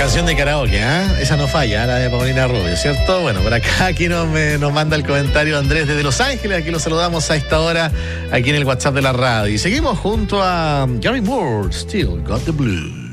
Canción de karaoke, ¿eh? Esa no falla, la de Paulina Rubio, ¿cierto? Bueno, por acá aquí nos manda el comentario Andrés desde Los Ángeles. Aquí lo saludamos a esta hora, aquí en el WhatsApp de la radio. Y seguimos junto a Gary Moore, Still Got the Blues.